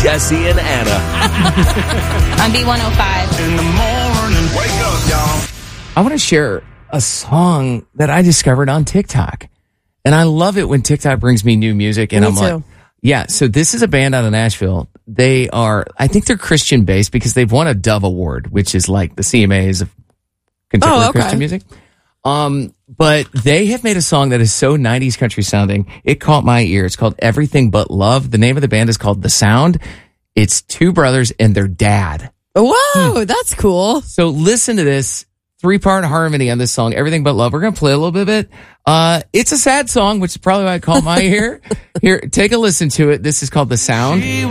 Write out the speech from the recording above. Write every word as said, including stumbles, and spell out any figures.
Jesse and Anna. On B one oh five. In the morning, wake up, y'all. I want to share a song that I discovered on TikTok. And I love it when TikTok brings me new music. And Me I'm too. like, yeah, so this is a band out of Nashville. They are, I think they're Christian based because they've won a Dove Award, which is like the C M As of contemporary Oh, okay. Christian music. Um, but they have made a song that is so nineties country sounding. It caught my ear. It's called Everything But Love. The name of the band is called The Sound. It's two brothers and their dad. Whoa, that's cool. So listen to this three-part harmony on this song, Everything But Love. We're going to play a little bit. Uh, it's a sad song, which is probably why it caught my ear. Here, take a listen to it. This is called The Sound.